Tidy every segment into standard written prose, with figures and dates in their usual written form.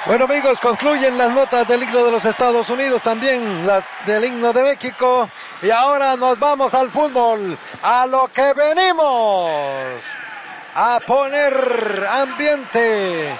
Bueno amigos, concluyen las notas del himno de los Estados Unidos, también las del himno de México, y ahora nos vamos al fútbol, a lo que venimos, a poner ambiente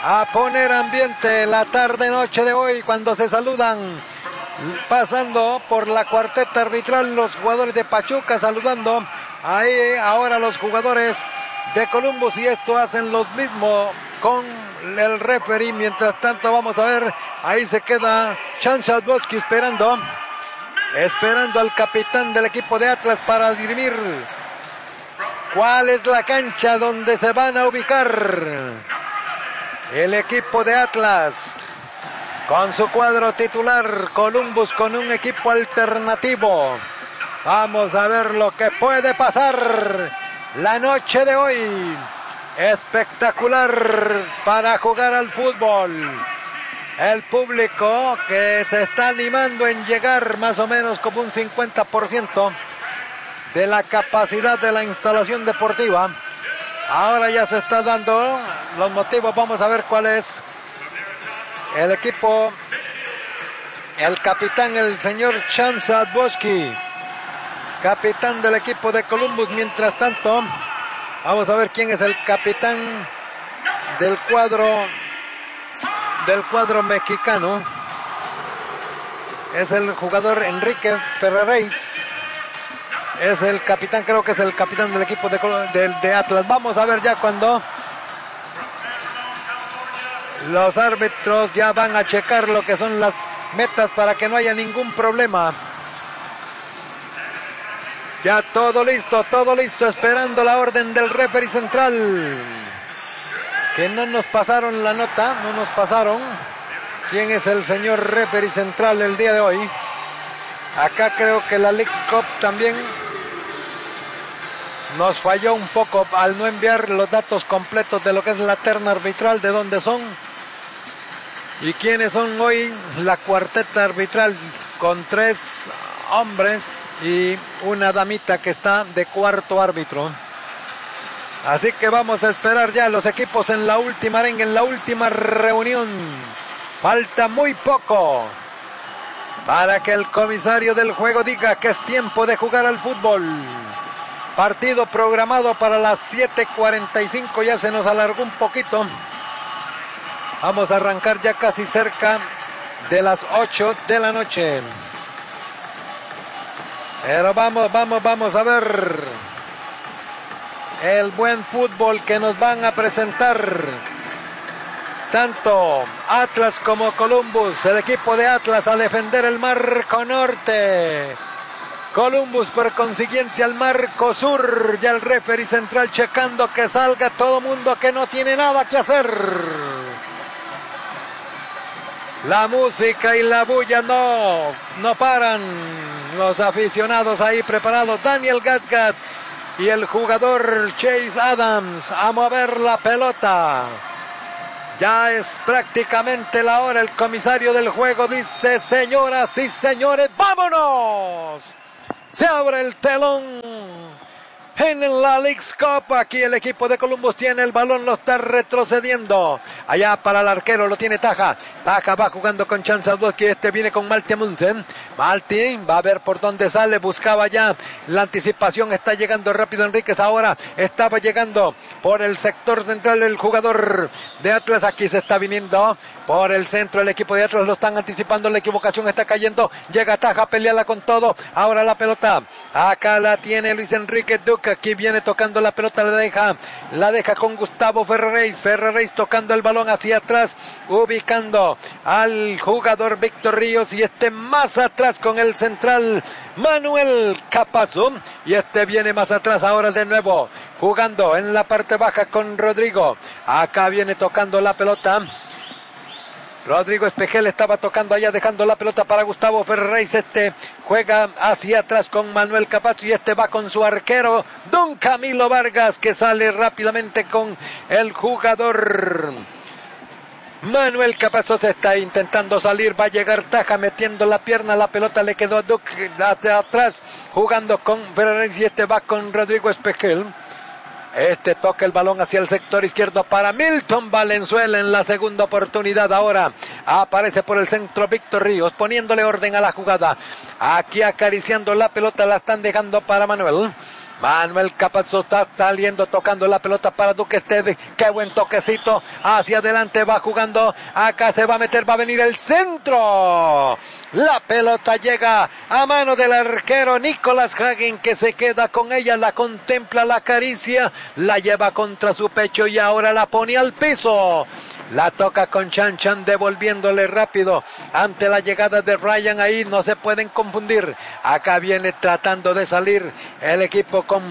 la tarde noche de hoy, cuando se saludan, pasando por la cuarteta arbitral, los jugadores de Pachuca saludando, ahí ahora los jugadores de Columbus, y esto hacen los mismos con el referee. Mientras tanto vamos a ver, ahí se queda Chancellowski esperando al capitán del equipo de Atlas para dirimir cuál es la cancha donde se van a ubicar el equipo de Atlas con su cuadro titular, Columbus con un equipo alternativo. Vamos a ver lo que puede pasar la noche de hoy. Espectacular para jugar al fútbol. El público que se está animando en llegar más o menos como un 50% de la capacidad de la instalación deportiva. Ahora ya se está dando los motivos. Vamos a ver cuál es el equipo. El capitán, el señor Chancellowski, capitán del equipo de Columbus. Mientras tanto, vamos a ver quién es el capitán del cuadro mexicano. Es el jugador Enrique Ferrereis. Es el capitán, creo que es el capitán del equipo de Atlas. Vamos a ver ya cuando los árbitros ya van a checar lo que son las metas para que no haya ningún problema. Ya todo listo, esperando la orden del referee central. Que no nos pasaron la nota, no nos pasaron quién es el señor referee central el día de hoy. Acá creo que la Leagues Cup también nos falló un poco al no enviar los datos completos de lo que es la terna arbitral, de dónde son y quiénes son hoy la cuarteta arbitral, con 3 hombres y una damita que está de cuarto árbitro. Así que vamos a esperar ya los equipos en la última arenga, en la última reunión. Falta muy poco para que el comisario del juego diga que es tiempo de jugar al fútbol. Partido programado para las 7:45, ya se nos alargó un poquito. Vamos a arrancar ya casi cerca de las 8 de la noche. Pero vamos a ver el buen fútbol que nos van a presentar tanto Atlas como Columbus. El equipo de Atlas a defender el marco norte, Columbus por consiguiente al marco sur. Ya el referee central checando que salga todo mundo que no tiene nada que hacer. La música y la bulla no paran. Los aficionados ahí preparados. Daniel Gasgat y el jugador Chase Adams a mover la pelota. Ya es prácticamente la hora. El comisario del juego dice: señoras y señores, ¡vámonos! Se abre el telón en la Leagues Cup. Aquí el equipo de Columbus tiene el balón, lo está retrocediendo. Allá para el arquero lo tiene Taja. Taja va jugando con Chancellowski. Este viene con Malti Amundsen. Malti va a ver por dónde sale. Buscaba ya la anticipación. Está llegando rápido Enríquez. Ahora estaba llegando por el sector central el jugador de Atlas. Aquí se está viniendo por el centro el equipo de Atlas. Lo están anticipando. La equivocación está cayendo. Llega Taja, peleala con todo. Ahora la pelota. Acá la tiene Luis Enrique Duque. Aquí viene tocando la pelota, la deja con Gustavo Ferrereis. Ferrereis tocando el balón hacia atrás, ubicando al jugador Víctor Ríos, y este más atrás con el central Manuel Capazo, y este viene más atrás ahora de nuevo, jugando en la parte baja con Rodrigo. Acá viene tocando la pelota Rodrigo Espejel, estaba tocando allá, dejando la pelota para Gustavo Ferrereis. Este juega hacia atrás con Manuel Capazo, y este va con su arquero Don Camilo Vargas, que sale rápidamente con el jugador Manuel Capazo. Se está intentando salir, va a llegar Taja metiendo la pierna, la pelota le quedó a Duque hacia atrás, jugando con Ferrereis, y este va con Rodrigo Espejel. Toca el balón hacia el sector izquierdo para Milton Valenzuela en la segunda oportunidad. Ahora aparece por el centro Víctor Ríos, poniéndole orden a la jugada. Aquí acariciando la pelota, la están dejando para Manuel Campazzo, está saliendo, tocando la pelota para Duque Esteve. Qué buen toquecito, hacia adelante va jugando, acá se va a meter, va a venir el centro. La pelota llega a mano del arquero Nicolás Hagen, que se queda con ella, la contempla, la acaricia, la lleva contra su pecho y ahora la pone al piso. La toca con Chan Chan, devolviéndole rápido ante la llegada de Ryan. Ahí no se pueden confundir. Acá viene tratando de salir el equipo con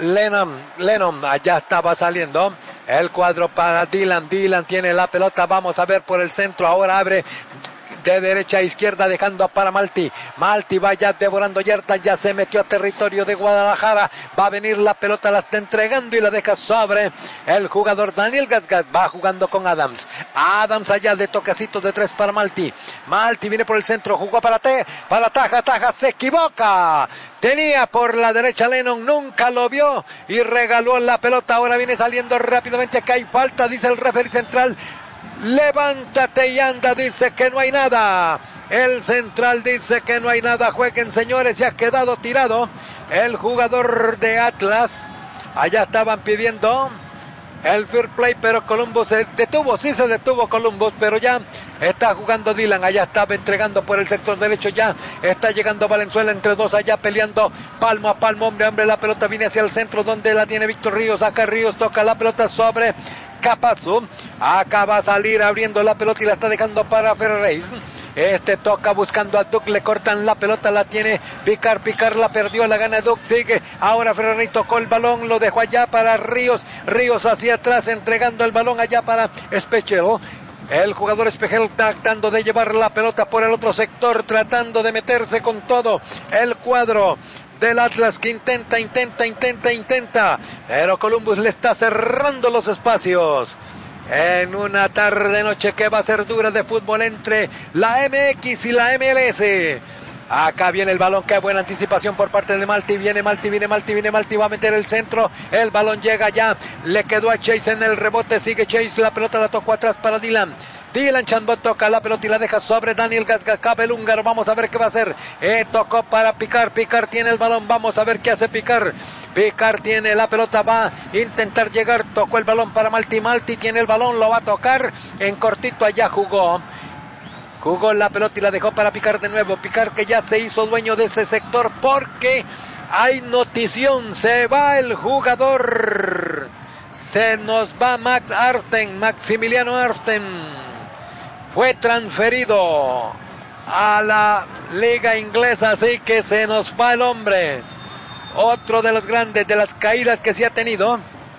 Lennon. Allá estaba saliendo el cuadro para Dylan. Dylan tiene la pelota. Vamos a ver por el centro. Ahora abre de derecha a izquierda, dejando para Malti. Malti va ya devorando yardas, ya se metió a territorio de Guadalajara. Va a venir la pelota, la está entregando y la deja sobre el jugador Daniel Gasgat. Va jugando con Adams. Adams allá de toquecito de 3 para Malti. Malti viene por el centro, jugó para Taja, se equivoca. Tenía por la derecha Lennon, nunca lo vio y regaló la pelota. Ahora viene saliendo rápidamente, que hay falta, dice el referee central. Levántate y anda, dice que no hay nada. El central dice que no hay nada. Jueguen, señores, ya ha quedado tirado el jugador de Atlas. Allá estaban pidiendo el fair play, pero Columbus se detuvo. Sí se detuvo Columbus, pero ya está jugando Dylan. Allá estaba entregando por el sector derecho. Ya está llegando Valenzuela entre dos, allá peleando palmo a palmo, hombre a hombre. La pelota viene hacia el centro, donde la tiene Víctor Ríos. Acá Ríos toca la pelota sobre Campazzo. Acá va a salir abriendo la pelota y la está dejando para Ferreira. Toca buscando a Duke, le cortan la pelota, la tiene Picar la perdió, la gana Duke, sigue, ahora Ferreira tocó el balón, lo dejó allá para Ríos hacia atrás, entregando el balón allá para Espechel. El jugador Espejel tratando de llevar la pelota por el otro sector, tratando de meterse con todo el cuadro del Atlas, que intenta, pero Columbus le está cerrando los espacios. En una tarde noche que va a ser dura de fútbol entre la MX y la MLS. Acá viene el balón, qué buena anticipación por parte de Malti. Viene Malti, va a meter el centro. El balón llega ya, le quedó a Chase en el rebote, sigue Chase, la pelota la tocó atrás para Dylan Chambot, toca la pelota y la deja sobre Daniel Gasgat, el húngaro, vamos a ver qué va a hacer. Tocó para Picar tiene el balón, vamos a ver qué hace Picar tiene la pelota, va a intentar llegar, tocó el balón para Malti tiene el balón, lo va a tocar en cortito, allá jugó la pelota y la dejó para Picar de nuevo. Picar, que ya se hizo dueño de ese sector porque hay notición, se va el jugador, se nos va Maximiliano Arten. Fue transferido a la liga inglesa, así que se nos va el hombre. Otro de los grandes, de las caídas que se ha tenido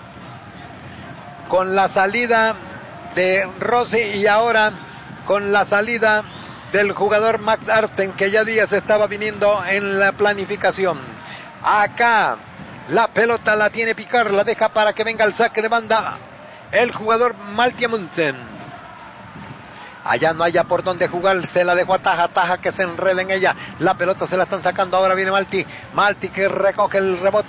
con la salida de Rossi y ahora con la salida del jugador Max Arten, que ya días estaba viniendo en la planificación. Acá la pelota la tiene Picar, la deja para que venga el saque de banda el jugador Malti Amundsen. Allá no haya por dónde jugar, se la dejó a Taja que se enreda en ella. La pelota se la están sacando, ahora viene Malti que recoge el rebote.